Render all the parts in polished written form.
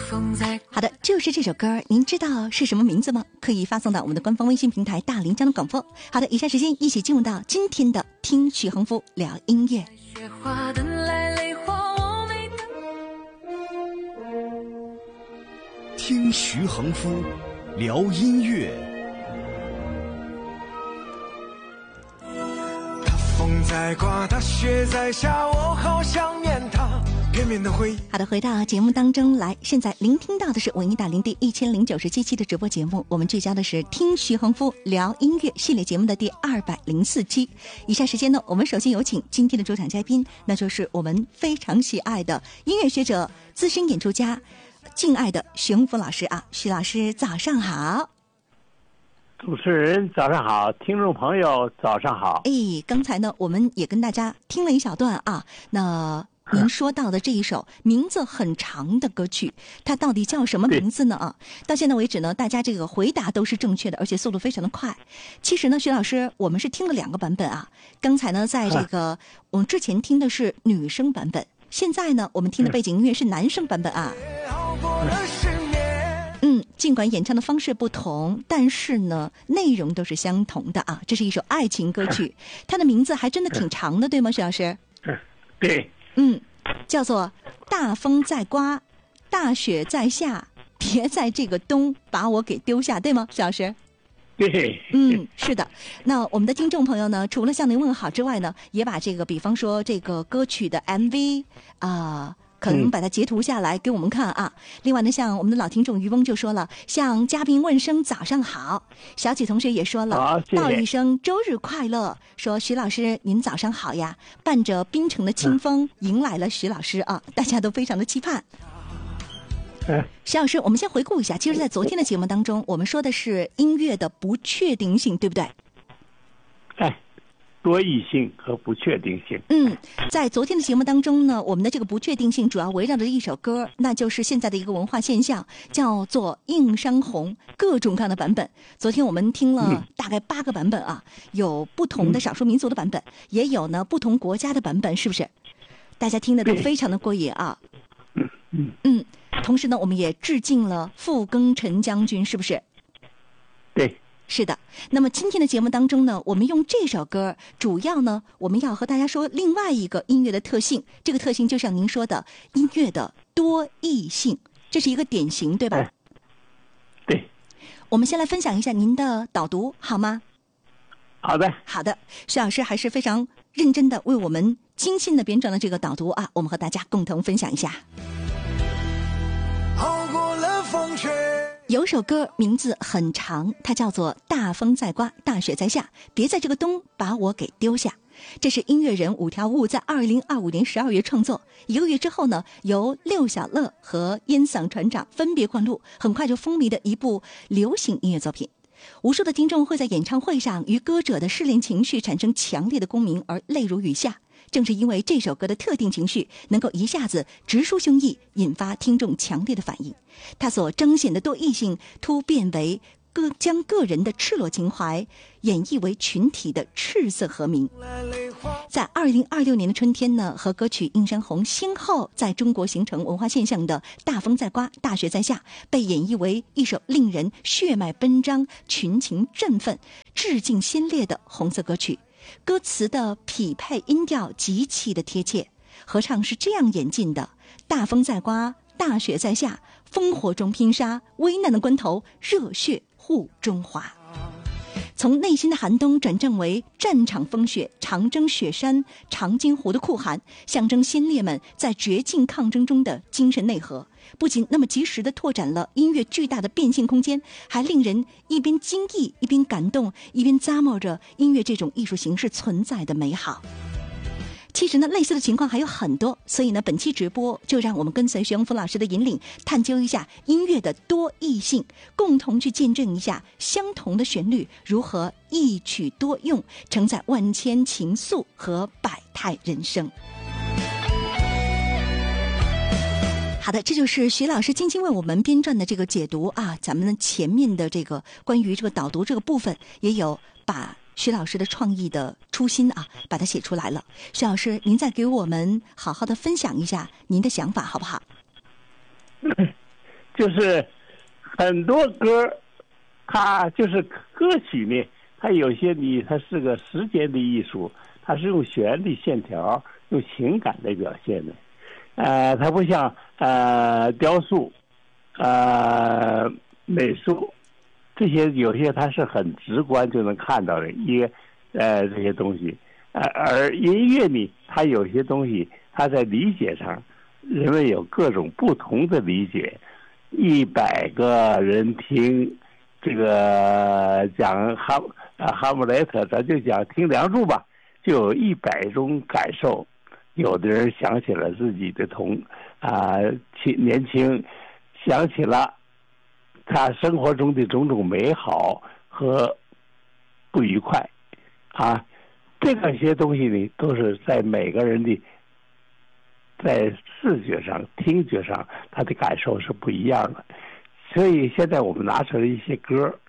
好的，就是这首歌，您知道是什么名字吗？可以发送到我们的官方微信平台大临江的广播。好的，以下时间一起进入到今天的听许恒夫聊音乐。 听徐恒夫聊音乐。 大风在刮，大雪在下，我好想念他。片面的回忆。 好的，回到节目当中来，现在聆听到的是文艺大林第1097期的直播节目，我们聚焦的是听徐恒夫聊音乐系列节目的第204期。以下时间呢，我们首先有请今天的主场嘉宾，那就是我们非常喜爱的音乐学者、资深演出家、敬爱的徐恒夫老师啊。徐老师早上好。 主持人早上好，听众朋友早上好。 刚才呢我们也跟大家听了一小段啊，那您说到的这一首名字很长的歌曲，它到底叫什么名字呢？啊，到现在为止呢，大家这个回答都是正确的，而且速度非常的快。其实呢，徐老师，我们是听了2个版本啊。刚才呢，在这个我们之前听的是女生版本，现在呢，我们听的背景音乐是男生版本啊。尽管演唱的方式不同，但是呢，内容都是相同的啊。这是一首爱情歌曲，它的名字还真的挺长的，对吗，徐老师？ 对。 叫做大风在刮，大雪在下，别在这个冬把我给丢下，对吗，徐老师？ 对。 是的。那我们的听众朋友呢，除了向您问好之外呢，也把这个比方说这个歌曲的 MV 可能把它截图下来给我们看啊。另外呢，像我们的老听众渔翁就说了，向嘉宾问声早上好。小启同学也说了， 谢谢， 道一声周日快乐，说徐老师您早上好呀。伴着槟城的清风，迎来了徐老师啊，大家都非常的期盼。徐老师，我们先回顾一下，其实在昨天的节目当中，我们说的是音乐的不确定性，对不对？ 多义性和不确定性。 在昨天的节目当中呢，我们的这个不确定性主要围绕着一首歌，那就是现在的一个文化现象，叫做映山红，各种各样的版本。昨天我们听了大概8个版本啊，有不同的少数民族的版本，也有呢不同国家的版本，是不是？大家听的都非常的过瘾啊。同时呢，我们也致敬了傅庚辰将军，是不是？ 对。 是的。那么今天的节目当中呢，我们用这首歌，主要呢我们要和大家说另外一个音乐的特性，这个特性就像您说的音乐的多义性，这是一个典型，对吧？ 对。 我们先来分享一下您的导读好吗？ 好的。 好的，徐老师还是非常认真的为我们精心的编撰了这个导读啊，我们和大家共同分享一下。 熬过了风雪。 有首歌名字很长，它叫做大风在刮，大雪在下，别在这个冬把我给丢下。这是音乐人五条悟在2025年12月创作，1个月之后呢，由六小乐和烟嗓船长分别灌录，很快就风靡的一部流行音乐作品。无数的听众会在演唱会上与歌者的失恋情绪产生强烈的共鸣而泪如雨下，正是因为这首歌的特定情绪能够一下子直抒胸臆，引发听众强烈的反应。它所彰显的多义性突变为将个人的赤裸情怀演绎为群体的赤色和鸣。在2026年的春天呢，和歌曲《映山红》先后在中国形成文化现象的大风在刮，大雪在下，被演绎为一首令人血脉奔张、群情振奋、致敬先烈的红色歌曲。歌词的匹配音调极其的贴切，合唱是这样演进的：大风在刮，大雪在下，烽火中拼杀，危难的关头，热血护中华。从内心的寒冬转战为战场风雪，长征雪山、长津湖的酷寒，象征先烈们在绝境抗争中的精神内核。不仅那么及时地拓展了音乐巨大的变现空间，还令人一边惊异，一边感动，一边咂摸着音乐这种艺术形式存在的美好。其实呢，类似的情况还有很多，所以呢，本期直播就让我们跟随徐恒夫老师的引领，探究一下音乐的多义性，共同去见证一下相同的旋律如何异曲多用，承载万千情愫和百态人生。好的，这就是徐老师精心为我们编撰的这个解读啊。咱们前面的这个关于这个导读这个部分，也有把徐老师的创意的初心啊，把它写出来了。徐老师，您再给我们好好的分享一下您的想法，好不好？ 就是很多歌，它就是歌曲呢，它有些它是个时间的艺术，它是用旋律线条、用情感来表现的。它不像雕塑、美术这些，有些它是很直观就能看到的这些东西。而音乐呢，它有些东西，它在理解上，人们有各种不同的理解。100个人听这个讲哈姆雷特，咱就讲听梁祝吧，就有100种感受。有的人想起了自己的年轻，想起了他生活中的种种美好和不愉快，这些东西呢，都是在每个人的在视觉上、听觉上，他的感受是不一样的。所以现在我们拿出了一些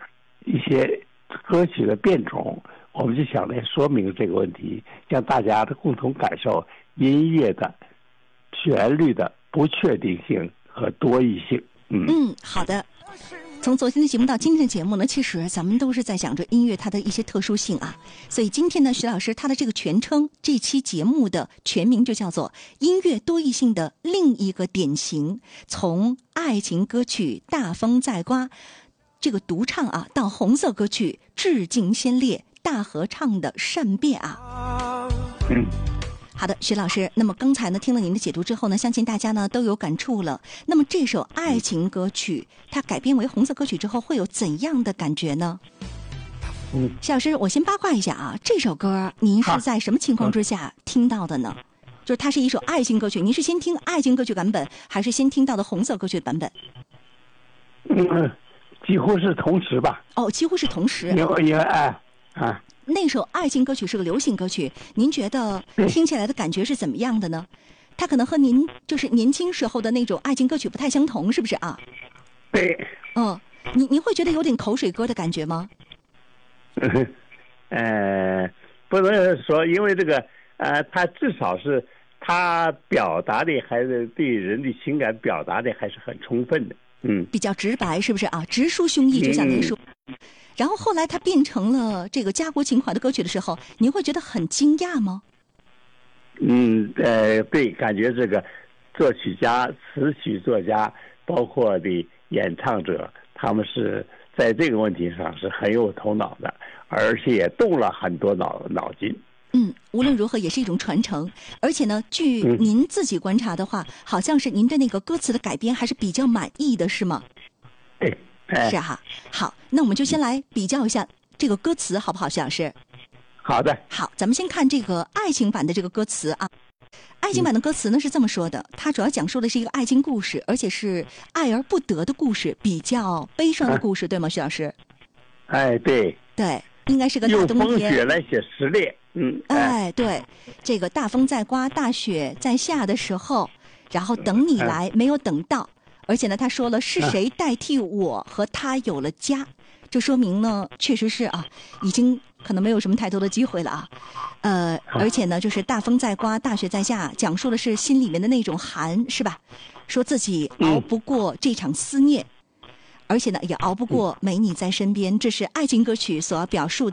歌曲的变种，我们就想来说明这个问题，让大家的共同感受音乐的旋律的不确定性和多义性。 好的。从昨天的节目到今天的节目呢，其实咱们都是在讲着音乐它的一些特殊性啊。所以今天呢，徐老师他的这个全称，这期节目的全名就叫做音乐多义性的另一个典型，从爱情歌曲大风在刮这个独唱到红色歌曲致敬先烈大合唱的善变好的，徐老师，那么刚才呢听了您的解读之后呢，相信大家呢都有感触了。那么这首爱情歌曲它改编为红色歌曲之后会有怎样的感觉呢？徐老师，我先八卦一下这首歌您是在什么情况之下听到的呢？就是它是一首爱情歌曲，您是先听爱情歌曲版本，还是先听到的红色歌曲版本？ 几乎是同时吧。 几乎是同时。那首爱情歌曲是个流行歌曲，您觉得听起来的感觉是怎么样的呢？它可能和您就是年轻时候的那种爱情歌曲不太相同，是不是啊？ 对。 您会觉得有点口水歌的感觉吗？ 不能说，因为这个它至少是它表达的还是对人的情感表达的还是很充分的。 比较直白，是不是啊？直抒胸臆，就像您说。然后后来它变成了这个家国情怀的歌曲的时候，您会觉得很惊讶吗？ 对，感觉这个作曲家、词曲作家，包括的演唱者，他们是在这个问题上是很有头脑的，而且也动了很多脑筋。 无论如何也是一种传承，而且呢，据您自己观察的话，好像是您对那个歌词的改编还是比较满意的，是吗？ 对。 是好，那我们就先来比较一下这个歌词，好不好，徐老师？ 好的。 好，咱们先看这个爱情版的这个歌词爱情版的歌词呢是这么说的，它主要讲述的是一个爱情故事，而且是爱而不得的故事，比较悲伤的故事，对吗，徐老师？ 对， 应该是个大冬天。 用风雪来写失恋。 对，这个大风在刮，大雪在下的时候，然后等你来，没有等到。而且呢，他说了是谁代替我和他有了家，这说明呢，确实是已经可能没有什么太多的机会了而且呢，就是大风在刮，大雪在下，讲述的是心里面的那种寒，是吧？说自己熬不过这场思念，而且呢，也熬不过没你在身边，这是爱情歌曲所要表述的。